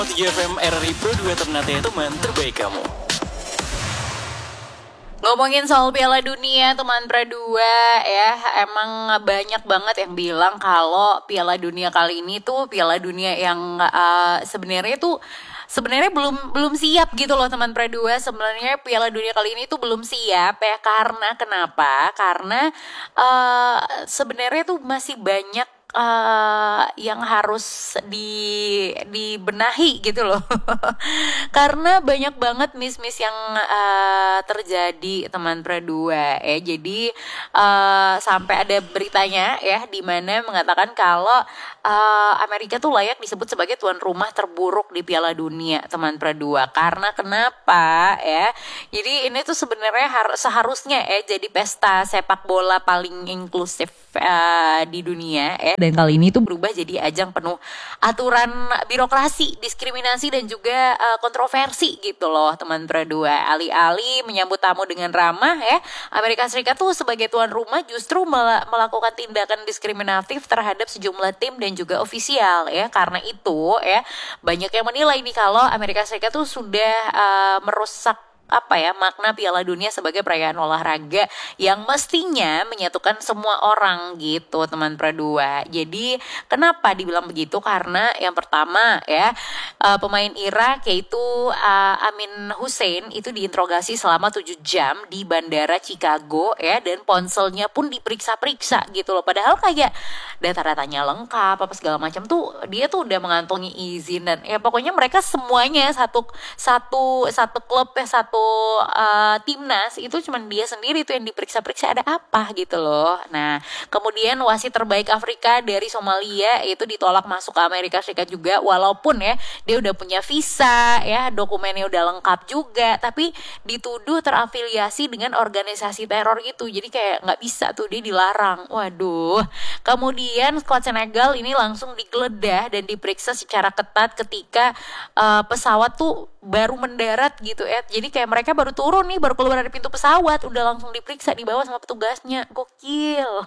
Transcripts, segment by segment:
3FM RRI Pro 2 Ternate teman terbaik kamu. Ngomongin soal Piala Dunia teman Pradua ya, emang banyak banget yang bilang kalau Piala Dunia kali ini tuh Piala Dunia yang sebenarnya belum siap gitu loh teman Pradua. Sebenarnya Piala Dunia kali ini tuh belum siap ya, karena kenapa? Karena sebenarnya tuh masih banyak yang harus dibenahi gitu loh. Karena banyak banget miss-miss yang terjadi teman Pradua ya. Jadi sampai ada beritanya ya di mana mengatakan kalau Amerika tuh layak disebut sebagai tuan rumah terburuk di Piala Dunia teman Pradua. Karena kenapa ya? Jadi ini tuh sebenarnya seharusnya ya jadi pesta sepak bola paling inklusif di dunia ya. Dan kali ini tuh berubah jadi ajang penuh aturan birokrasi, diskriminasi dan juga kontroversi gitu loh teman Pradua. Alih-alih menyambut tamu dengan ramah ya, Amerika Serikat tuh sebagai tuan rumah justru melakukan tindakan diskriminatif terhadap sejumlah tim dan juga ofisial ya. Karena itu ya, banyak yang menilai nih kalau Amerika Serikat tuh sudah merusak makna Piala Dunia sebagai perayaan olahraga yang mestinya menyatukan semua orang gitu teman Pradua. Jadi kenapa dibilang begitu? Karena yang pertama ya, pemain Irak yaitu Amin Hussein itu diinterogasi selama 7 jam di bandara Chicago ya, dan ponselnya pun diperiksa-periksa gitu loh. Padahal kayak data-datanya lengkap apa segala macam tuh, dia tuh udah mengantongi izin dan ya pokoknya mereka semuanya satu klub ya, satu timnas itu cuman dia sendiri tuh yang diperiksa-periksa ada apa gitu loh. Nah, kemudian wasit terbaik Afrika dari Somalia itu ditolak masuk ke Amerika Serikat juga, walaupun ya dia udah punya visa ya, dokumennya udah lengkap juga, tapi dituduh terafiliasi dengan organisasi teror gitu. Jadi kayak nggak bisa tuh, dia dilarang. Waduh. Kemudian skuad Senegal ini langsung digeledah dan diperiksa secara ketat ketika pesawat tuh baru mendarat gitu ya. Jadi kayak mereka baru turun nih, baru keluar dari pintu pesawat udah langsung diperiksa di bawah sama petugasnya. Gokil.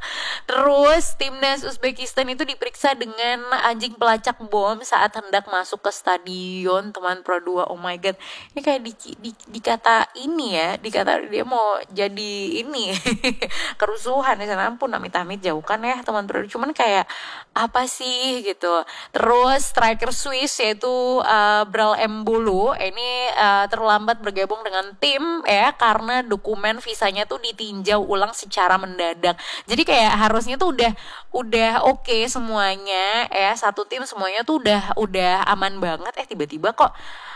Terus timnas Uzbekistan itu diperiksa dengan anjing pelacak bom saat hendak masuk ke stadion teman Pro 2. Oh my god. Ini kayak dikata ini ya, dikata dia mau jadi ini kerusuhan ya. Ampun, amit-amit jauhkan ya teman Pro 2. Cuman kayak apa sih gitu. Terus striker Swiss yaitu Brel Embolo ini terlambat bergabung dengan tim ya, karena dokumen visanya tuh ditinjau ulang secara mendadak. Jadi kayak harusnya tuh udah oke semuanya ya, satu tim semuanya tuh udah aman banget, tiba-tiba kok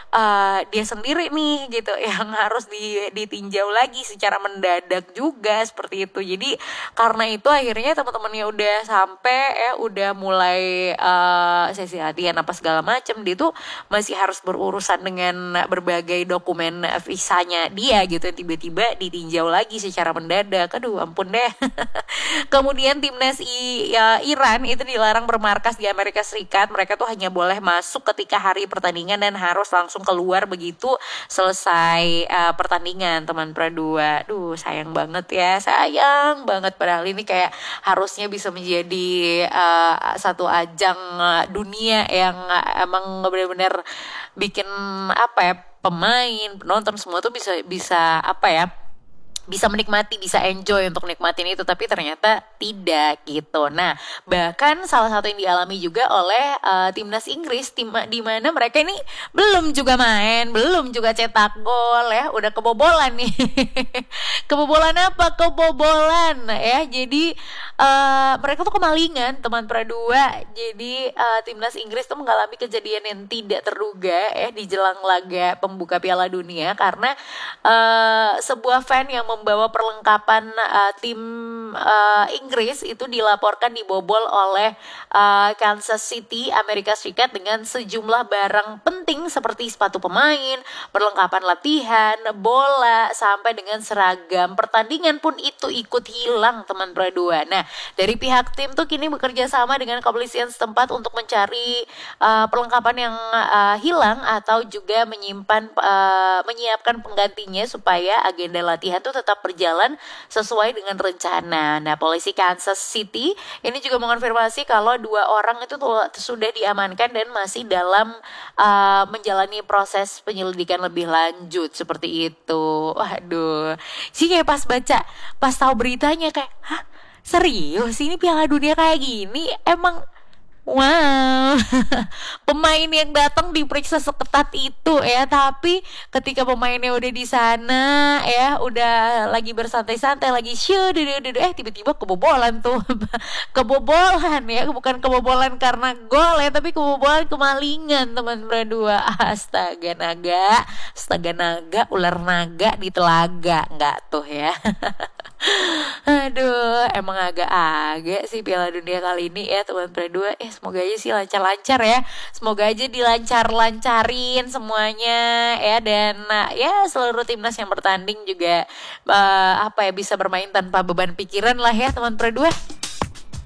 dia sendiri nih gitu yang harus ditinjau lagi secara mendadak juga seperti itu. Jadi karena itu akhirnya teman-temannya udah sampai ya, udah mulai sesi latihan apa segala macam, dia tuh masih harus berurusan dengan berbagai dokumen visanya dia gitu, tiba-tiba ditinjau lagi secara mendadak. Aduh ampun deh. Kemudian timnas Iran itu dilarang bermarkas di Amerika Serikat. Mereka tuh hanya boleh masuk ketika hari pertandingan dan harus langsung keluar begitu selesai pertandingan teman Pradua. Duh sayang banget ya, sayang banget. Padahal ini kayak harusnya bisa menjadi satu ajang dunia yang emang benar-benar bikin pemain, penonton semua tuh bisa menikmati, bisa enjoy untuk nikmatin itu, tapi ternyata tidak gitu. Nah, bahkan salah satu yang dialami juga oleh timnas Inggris, di mana mereka ini belum juga main, belum juga cetak gol ya, udah kebobolan nih. Kebobolan apa? Kebobolan ya. Jadi mereka tuh kemalingan teman Pradua. Jadi timnas Inggris tuh mengalami kejadian yang tidak terduga ya di jelang laga pembuka Piala Dunia, karena sebuah fan yang membawa perlengkapan tim Inggris itu dilaporkan dibobol oleh Kansas City, Amerika Serikat dengan sejumlah barang penting seperti sepatu pemain, perlengkapan latihan, bola, sampai dengan seragam pertandingan pun itu ikut hilang teman Pradua. Nah, dari pihak tim tuh kini bekerja sama dengan kepolisian setempat untuk mencari perlengkapan yang hilang atau juga menyiapkan penggantinya supaya agenda latihan tuh tetap berjalan sesuai dengan rencana. Nah, polisi Kansas City ini juga mengonfirmasi kalau 2 orang itu sudah diamankan dan masih dalam menjalani proses penyelidikan lebih lanjut seperti itu. Waduh, sih kayak pas tahu beritanya kayak, hah, serius ini Piala Dunia kayak gini? Emang wow, pemain yang datang diperiksa seketat itu ya, tapi ketika pemainnya udah di sana ya, udah lagi bersantai-santai, lagi tiba-tiba kebobolan tuh, kebobolan ya, bukan kebobolan karena gol ya, tapi kebobolan kemalingan teman berdua. Astaga naga, ular naga di telaga, nggak tuh ya. Aduh, emang agak-agak sih Piala Dunia kali ini ya teman berdua. Semoga aja sih lancar-lancar ya. Semoga aja dilancar-lancarin semuanya ya. Dan ya seluruh timnas yang bertanding juga bisa bermain tanpa beban pikiran lah ya teman berdua.